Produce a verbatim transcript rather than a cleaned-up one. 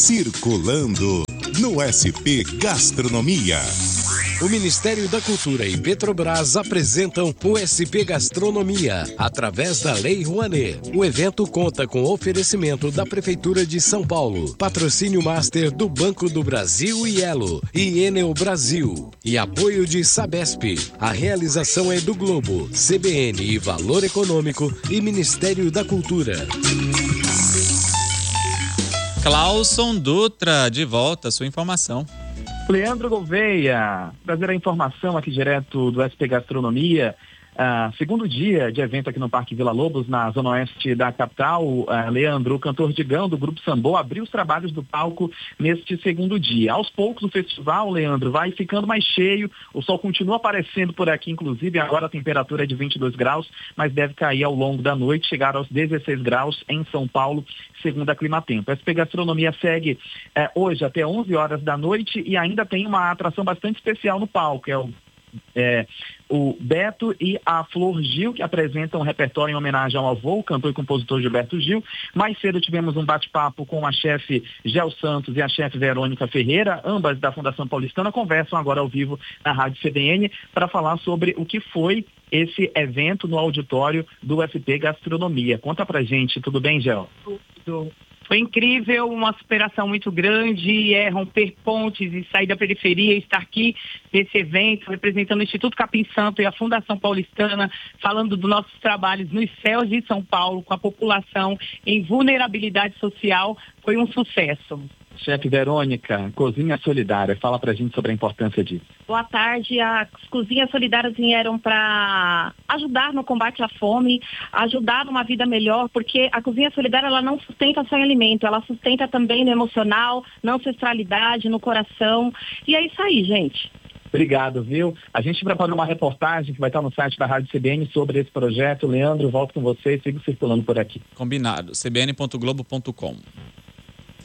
Circulando no S P Gastronomia. O Ministério da Cultura e Petrobras apresentam o S P Gastronomia, através da Lei Rouanet. O evento conta com oferecimento da Prefeitura de São Paulo, patrocínio master do Banco do Brasil e Elo e Enel Brasil, e apoio de Sabesp. A realização é do Globo, C B N e Valor Econômico e Ministério da Cultura. Clauson Dutra, de volta, sua informação. Leandro Gouveia, trazer a informação aqui direto do S P Gastronomia. Uh, segundo dia de evento aqui no Parque Vila Lobos, na zona oeste da capital. uh, Leandro, o cantor Digão, do Grupo Sambô, abriu os trabalhos do palco neste segundo dia. Aos poucos o festival, Leandro, vai ficando mais cheio, o sol continua aparecendo por aqui, inclusive agora a temperatura é de vinte e dois graus, mas deve cair ao longo da noite, chegar aos dezesseis graus em São Paulo, segundo a Climatempo. A S P Gastronomia segue eh, hoje até onze horas da noite e ainda tem uma atração bastante especial no palco, é o É, o Beto e a Flor Gil, que apresentam um repertório em homenagem ao avô, o cantor e compositor Gilberto Gil. Mais cedo tivemos um bate-papo com a chefe Gel Santos e a chefe Verônica Ferreira, ambas da Fundação Paulistana, conversam agora ao vivo na Rádio C B N para falar sobre o que foi esse evento no auditório do S P Gastronomia. Conta pra gente, tudo bem, Gel? Tudo. Foi incrível, uma superação muito grande, é romper pontes e sair da periferia, estar aqui nesse evento, representando o Instituto Capim Santo e a Fundação Paulistana, falando dos nossos trabalhos nos céus de São Paulo, com a população em vulnerabilidade social, foi um sucesso. Chefe Verônica, Cozinha Solidária, fala pra gente sobre a importância disso. Boa tarde, as Cozinhas Solidárias vieram para ajudar no combate à fome, ajudar numa vida melhor, porque a Cozinha Solidária ela não sustenta só em alimento, ela sustenta também no emocional, na ancestralidade, no coração, e é isso aí, gente. Obrigado, viu? A gente preparou uma reportagem que vai estar no site da Rádio C B N sobre esse projeto. Leandro, volto com você e sigo circulando por aqui. Combinado, c b n ponto globo ponto com.